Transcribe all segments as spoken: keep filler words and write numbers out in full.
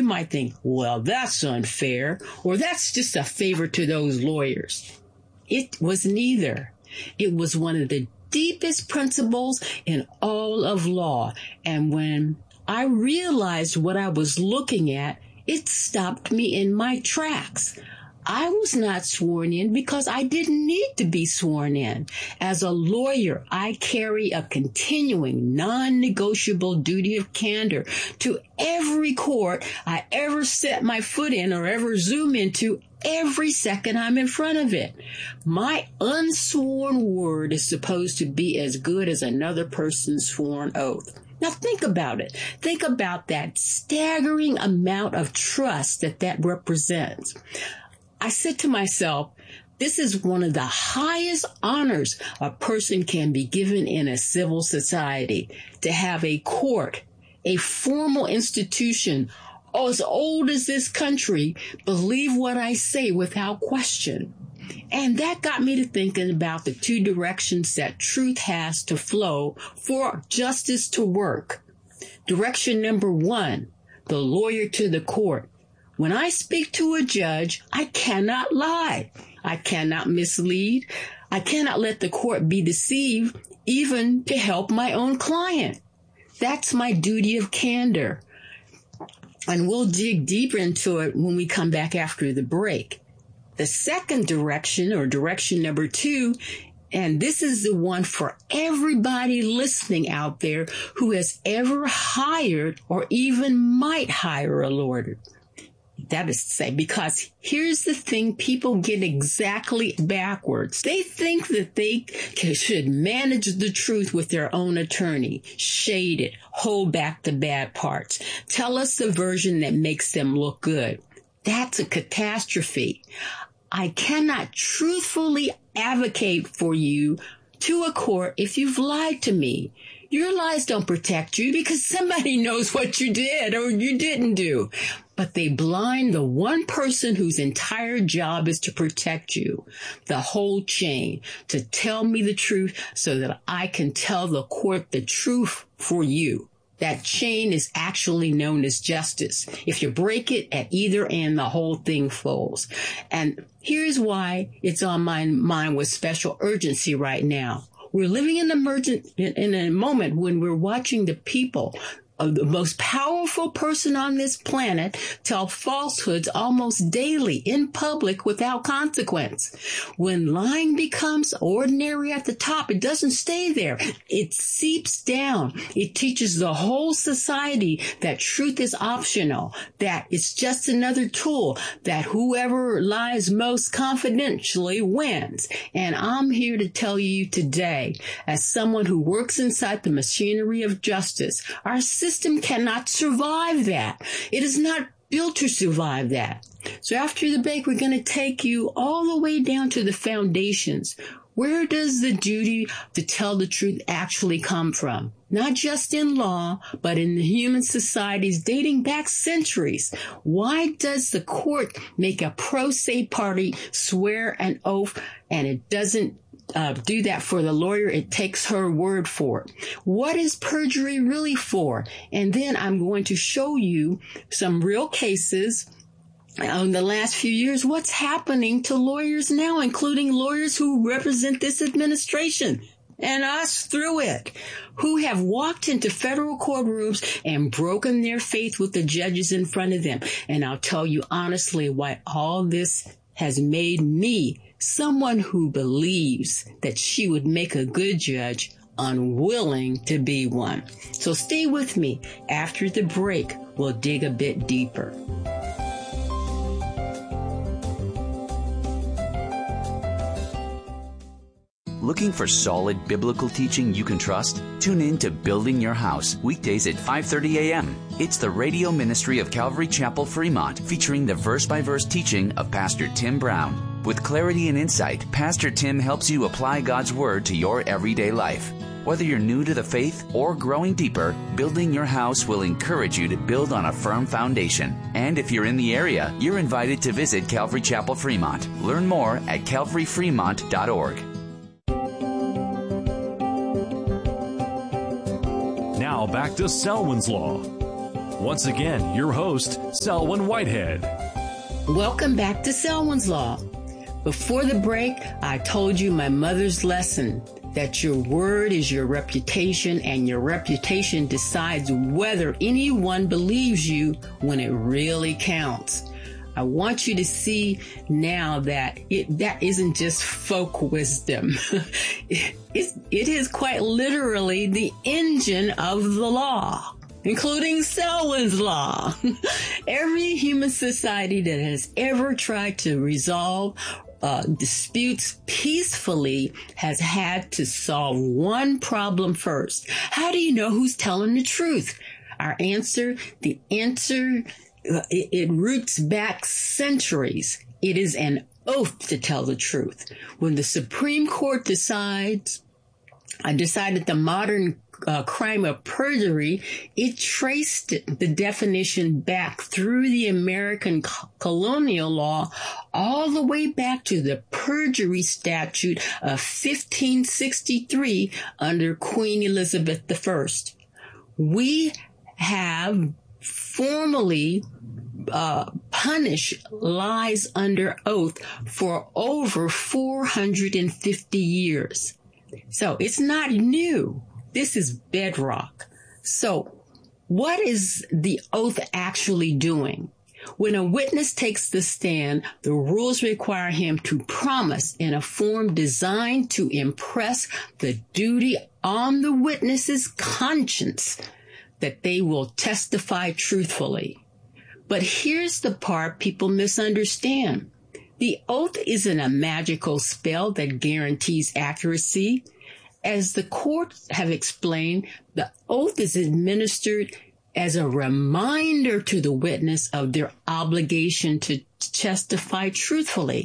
you might think, well, that's unfair, or that's just a favor to those lawyers. It was neither. It was one of the deepest principles in all of law. And when I realized what I was looking at, it stopped me in my tracks. I was not sworn in because I didn't need to be sworn in. As a lawyer, I carry a continuing, non-negotiable duty of candor to every court I ever set my foot in or ever zoom into every second I'm in front of it. My unsworn word is supposed to be as good as another person's sworn oath. Now think about it. Think about that staggering amount of trust that that represents. I said to myself, this is one of the highest honors a person can be given in a civil society, to have a court, a formal institution as old as this country, believe what I say without question. And that got me to thinking about the two directions that truth has to flow for justice to work. Direction number one, the lawyer to the court. When I speak to a judge, I cannot lie. I cannot mislead. I cannot let the court be deceived, even to help my own client. That's my duty of candor. And we'll dig deeper into it when we come back after the break. The second direction, or direction number two, and this is the one for everybody listening out there who has ever hired or even might hire a lawyer. That is to say, because here's the thing people get exactly backwards. They think that they should manage the truth with their own attorney, shade it, hold back the bad parts, tell us the version that makes them look good. That's a catastrophe. I cannot truthfully advocate for you to a court if you've lied to me. Your lies don't protect you because somebody knows what you did or you didn't do. But they blind the one person whose entire job is to protect you, the whole chain, to tell me the truth so that I can tell the court the truth for you. That chain is actually known as justice. If you break it at either end, the whole thing falls. And here's why it's on my mind with special urgency right now. We're living in, emergent, in a moment when we're watching the people of the most powerful person on this planet tell falsehoods almost daily in public without consequence. When lying becomes ordinary at the top, it doesn't stay there. It seeps down. It teaches the whole society that truth is optional, that it's just another tool, that whoever lies most confidentially wins. And I'm here to tell you today, as someone who works inside the machinery of justice, our system System cannot survive that. It is not built to survive that. So after the break, we're going to take you all the way down to the foundations. Where does the duty to tell the truth actually come from? Not just in law, but in the human societies dating back centuries. Why does the court make a pro se party swear an oath and it doesn't Uh, do that for the lawyer? It takes her word for it. What is perjury really for? And then I'm going to show you some real cases in the last few years. What's happening to lawyers now, including lawyers who represent this administration and us through it, who have walked into federal courtrooms and broken their faith with the judges in front of them. And I'll tell you honestly why all this has made me someone who believes that she would make a good judge unwilling to be one. So stay with me. After the break, we'll dig a bit deeper. Looking for solid biblical teaching you can trust? Tune in to Building Your House, weekdays at five thirty a.m. It's the radio ministry of Calvary Chapel, Fremont, featuring the verse-by-verse teaching of Pastor Tim Brown. With clarity and insight, Pastor Tim helps you apply God's Word to your everyday life. Whether you're new to the faith or growing deeper, Building Your House will encourage you to build on a firm foundation. And if you're in the area, you're invited to visit Calvary Chapel, Fremont. Learn more at calvary fremont dot org. Now back to Selwyn's Law. Once again, your host, Selwyn Whitehead. Welcome back to Selwyn's Law. Before the break, I told you my mother's lesson, that your word is your reputation, and your reputation decides whether anyone believes you when it really counts. I want you to see now that it, that isn't just folk wisdom. it, it is quite literally the engine of the law, including Selwyn's Law. Every human society that has ever tried to resolve Uh, disputes peacefully has had to solve one problem first. How do you know who's telling the truth? Our answer, the answer, uh, it, it roots back centuries. It is an oath to tell the truth. When the Supreme Court decides, I decided the modern Uh, crime of perjury, it traced the definition back through the American co- colonial law all the way back to the perjury statute of fifteen sixty-three under Queen Elizabeth the First. We have formally uh, punished lies under oath for over four hundred fifty years. So it's not new. This is bedrock. So what is the oath actually doing? When a witness takes the stand, the rules require him to promise in a form designed to impress the duty on the witness's conscience that they will testify truthfully. But here's the part people misunderstand. The oath isn't a magical spell that guarantees accuracy. As the courts have explained, the oath is administered as a reminder to the witness of their obligation to testify truthfully,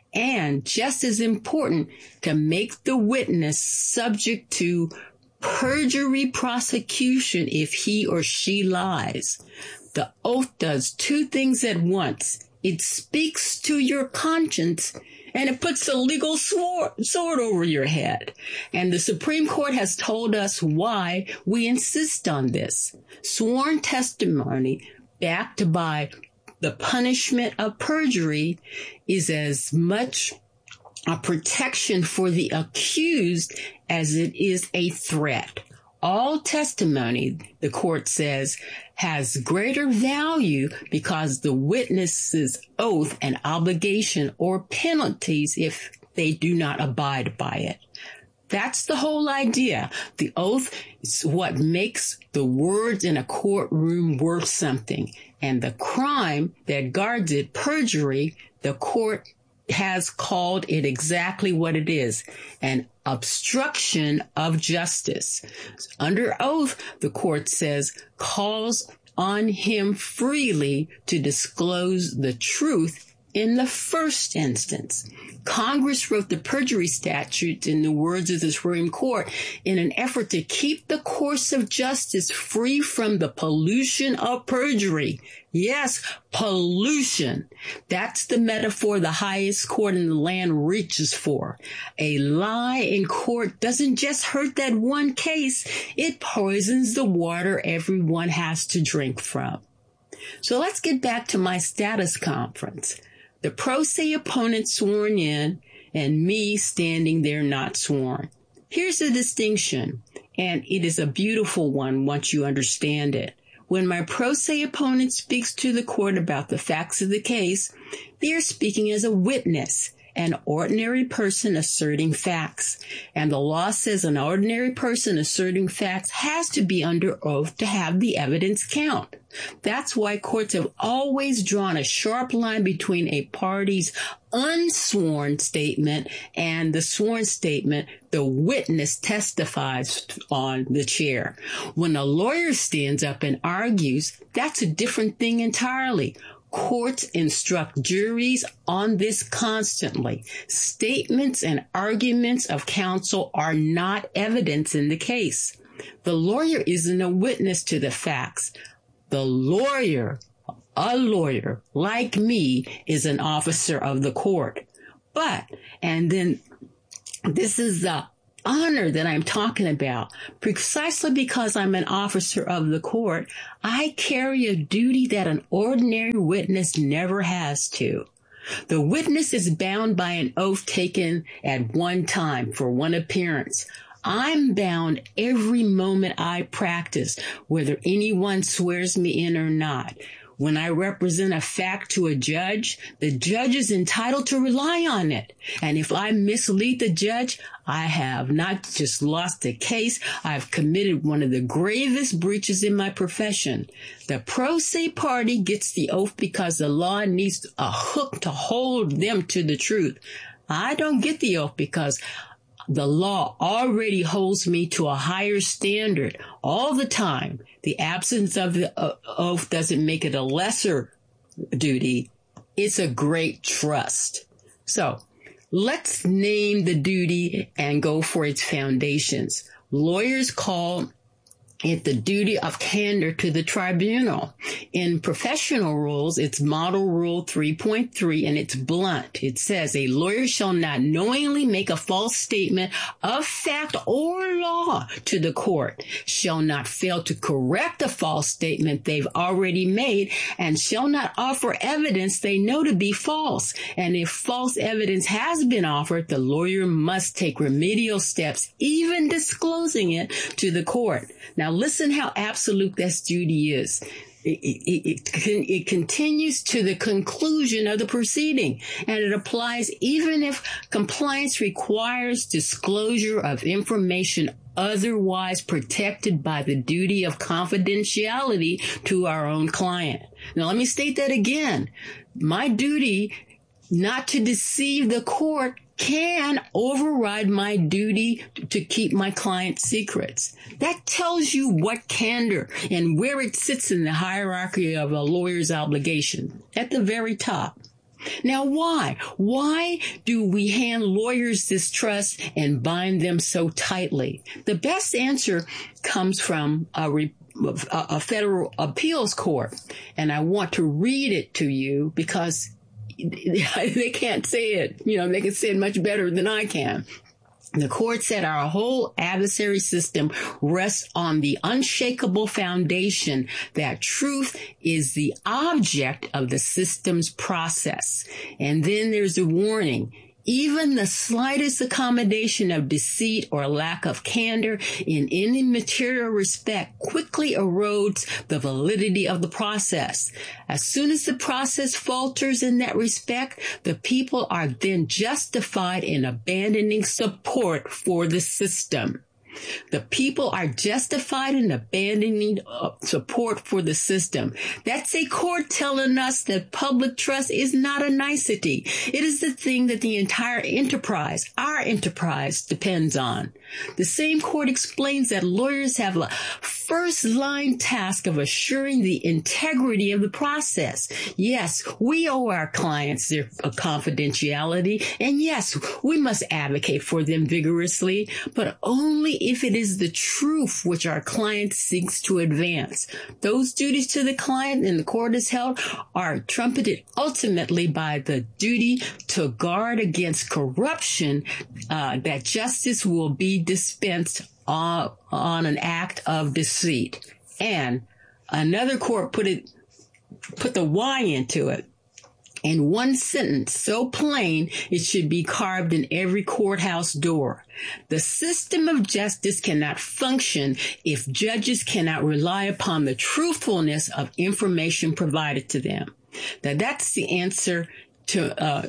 and just as important, to make the witness subject to perjury prosecution if he or she lies. The oath does two things at once. It speaks to your conscience, and it puts a legal sword, sword over your head. And the Supreme Court has told us why we insist on this. Sworn testimony backed by the punishment of perjury is as much a protection for the accused as it is a threat. All testimony, the court says, has greater value because the witness's oath and obligation or penalties if they do not abide by it. That's the whole idea. The oath is what makes the words in a courtroom worth something. And the crime that guards it, perjury, the court has called it exactly what it is, an obstruction of justice. Under oath, the court says, calls on him freely to disclose the truth in the first instance. Congress wrote the perjury statute, in the words of the Supreme Court, in an effort to keep the course of justice free from the pollution of perjury. Yes, pollution. That's the metaphor the highest court in the land reaches for. A lie in court doesn't just hurt that one case. It poisons the water everyone has to drink from. So let's get back to my status conference. The pro se opponent sworn in and me standing there not sworn. Here's the distinction, and it is a beautiful one once you understand it. When my pro se opponent speaks to the court about the facts of the case, they are speaking as a witness, an ordinary person asserting facts. And the law says an ordinary person asserting facts has to be under oath to have the evidence count. That's why courts have always drawn a sharp line between a party's unsworn statement and the sworn statement the witness testifies on the chair. When a lawyer stands up and argues, that's a different thing entirely. Courts instruct juries on this constantly. Statements and arguments of counsel are not evidence in the case. The lawyer isn't a witness to the facts. The lawyer, a lawyer like me, is an officer of the court. But, and then this is the honor that I'm talking about, precisely because I'm an officer of the court, I carry a duty that an ordinary witness never has to. The witness is bound by an oath taken at one time for one appearance. I'm bound every moment I practice, whether anyone swears me in or not. When I represent a fact to a judge, the judge is entitled to rely on it. And if I mislead the judge, I have not just lost the case, I've committed one of the gravest breaches in my profession. The pro se party gets the oath because the law needs a hook to hold them to the truth. I don't get the oath because the law already holds me to a higher standard all the time. The absence of the oath doesn't make it a lesser duty. It's a great trust. So let's name the duty and go for its foundations. Lawyers call it the duty of candor to the tribunal. In professional rules, it's Model Rule three point three, and it's blunt. It says a lawyer shall not knowingly make a false statement of fact or law to the court, shall not fail to correct a false statement they've already made, and shall not offer evidence they know to be false. And if false evidence has been offered, the lawyer must take remedial steps, even disclosing it to the court. Now, listen how absolute this duty is. It, it, it, it continues to the conclusion of the proceeding, and it applies even if compliance requires disclosure of information otherwise protected by the duty of confidentiality to our own client. Now, let me state that again. My duty not to deceive the court can override my duty to keep my client's secrets. That tells you what candor and where it sits in the hierarchy of a lawyer's obligation, at the very top. Now, why? Why do we hand lawyers this trust and bind them so tightly? The best answer comes from a re- a federal appeals court, and I want to read it to you because they can't say it. You know, they can say it much better than I can. The court said our whole adversary system rests on the unshakable foundation that truth is the object of the system's process. And then there's a warning. Even the slightest accommodation of deceit or lack of candor in any material respect quickly erodes the validity of the process. As soon as the process falters in that respect, the people are then justified in abandoning support for the system. The people are justified in abandoning uh, support for the system. That's a court telling us that public trust is not a nicety. It is the thing that the entire enterprise, our enterprise, depends on. The same court explains that lawyers have a first-line task of assuring the integrity of the process. Yes, we owe our clients their confidentiality, and yes, we must advocate for them vigorously, but only if it is the truth which our client seeks to advance. Those duties to the client in the court is held are trumpeted ultimately by the duty to guard against corruption, uh, that justice will be dispensed on, on an act of deceit. And another court put it, put the why into it. In one sentence, so plain, it should be carved in every courthouse door. The system of justice cannot function if judges cannot rely upon the truthfulness of information provided to them. Now, that's the answer to uh,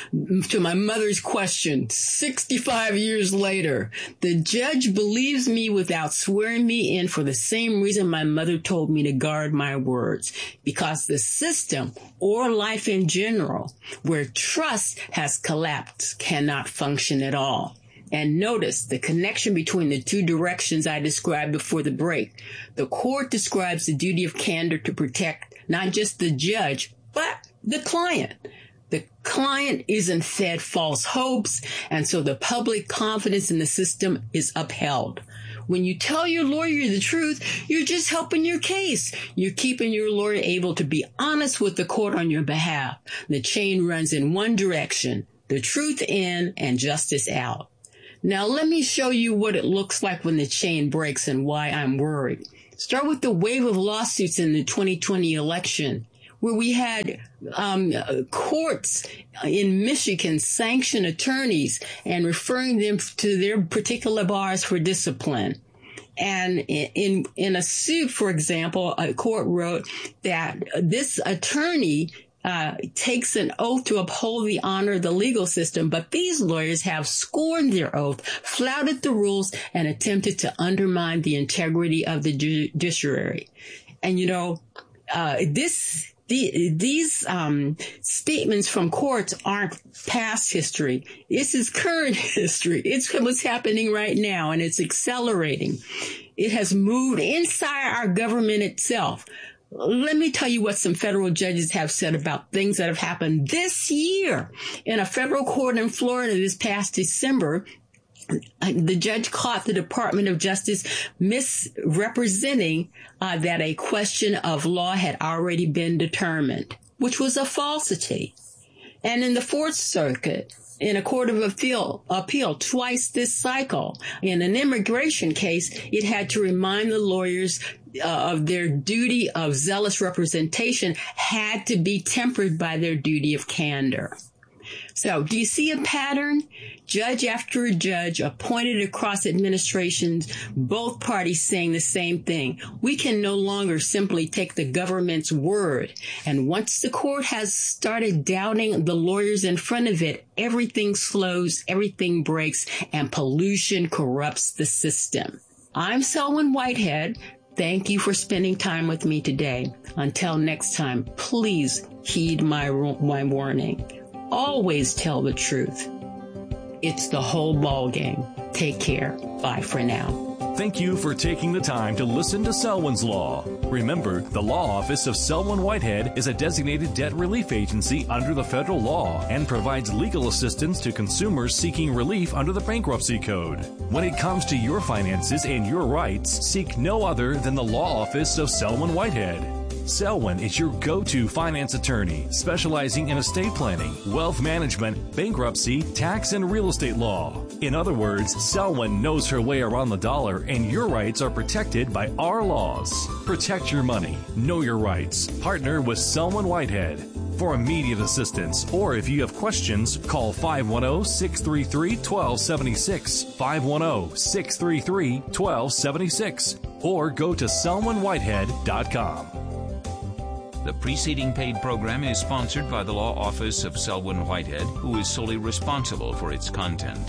to my mother's question sixty-five years later. The judge believes me without swearing me in for the same reason my mother told me to guard my words, because the system, or life in general, where trust has collapsed, cannot function at all. And notice the connection between the two directions I described before the break. The court describes the duty of candor to protect not just the judge, but the client. The client isn't fed false hopes, and so the public confidence in the system is upheld. When you tell your lawyer the truth, you're just helping your case. You're keeping your lawyer able to be honest with the court on your behalf. The chain runs in one direction, the truth in and justice out. Now, let me show you what it looks like when the chain breaks and why I'm worried. Start with the wave of lawsuits in the twenty twenty election, where we had um, courts in Michigan sanction attorneys and referring them to their particular bars for discipline. And in in a suit, for example, a court wrote that this attorney uh takes an oath to uphold the honor of the legal system, but these lawyers have scorned their oath, flouted the rules, and attempted to undermine the integrity of the judiciary. And, you know, uh this The, these um, statements from courts aren't past history. This is current history. It's what's happening right now, and it's accelerating. It has moved inside our government itself. Let me tell you what some federal judges have said about things that have happened this year. In a federal court in Florida this past December, the judge caught the Department of Justice misrepresenting uh, that a question of law had already been determined, which was a falsity. And in the Fourth Circuit, in a court of appeal, appeal twice this cycle, in an immigration case, it had to remind the lawyers uh, of their duty of zealous representation had to be tempered by their duty of candor. So do you see a pattern? Judge after judge appointed across administrations, both parties saying the same thing. We can no longer simply take the government's word. And once the court has started doubting the lawyers in front of it, everything slows, everything breaks, and pollution corrupts the system. I'm Selwyn Whitehead. Thank you for spending time with me today. Until next time, please heed my, my warning. Always tell the truth. It's the whole ball game. Take care. Bye for now. Thank you for taking the time to listen to Selwyn's Law. Remember, the Law Office of Selwyn Whitehead is a designated debt relief agency under the federal law and provides legal assistance to consumers seeking relief under the Bankruptcy Code. When it comes to your finances and your rights, seek no other than the Law Office of Selwyn Whitehead. Selwyn is your go-to finance attorney, specializing in estate planning, wealth management, bankruptcy, tax, and real estate law. In other words, Selwyn knows her way around the dollar, and your rights are protected by our laws. Protect your money. Know your rights. Partner with Selwyn Whitehead. For immediate assistance, or if you have questions, call five one zero, six three three, one two seven six, five one zero, six three three, one two seven six, or go to selwyn whitehead dot com. The preceding paid program is sponsored by the Law Office of Selwyn Whitehead, who is solely responsible for its content.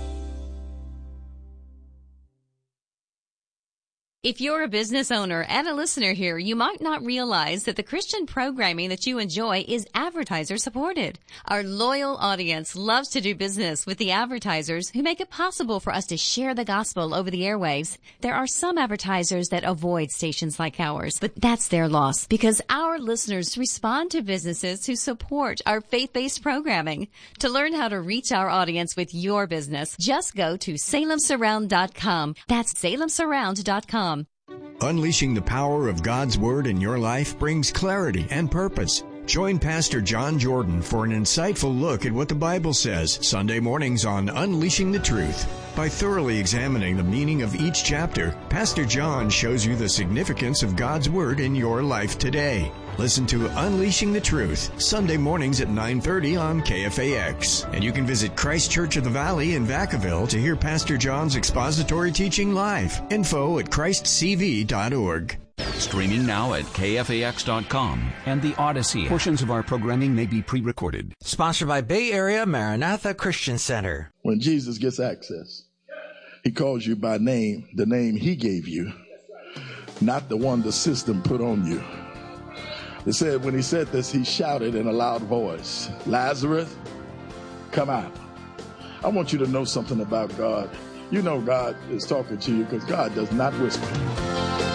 If you're a business owner and a listener here, you might not realize that the Christian programming that you enjoy is advertiser supported. Our loyal audience loves to do business with the advertisers who make it possible for us to share the gospel over the airwaves. There are some advertisers that avoid stations like ours, but that's their loss because our listeners respond to businesses who support our faith-based programming. To learn how to reach our audience with your business, just go to salem surround dot com. That's salem surround dot com. Unleashing the power of God's Word in your life brings clarity and purpose. Join Pastor John Jordan for an insightful look at what the Bible says Sunday mornings on Unleashing the Truth. By thoroughly examining the meaning of each chapter, Pastor John shows you the significance of God's Word in your life today. Listen to Unleashing the Truth, Sunday mornings at nine thirty on K F A X. And you can visit Christ Church of the Valley in Vacaville to hear Pastor John's expository teaching live. Info at christ c v dot org. Streaming now at K F A X dot com and the Odyssey. Portions of our programming may be pre-recorded. Sponsored by Bay Area Maranatha Christian Center. When Jesus gets access, he calls you by name, the name he gave you, not the one the system put on you. It said when he said this, he shouted in a loud voice, Lazarus, come out. I want you to know something about God. You know God is talking to you because God does not whisper.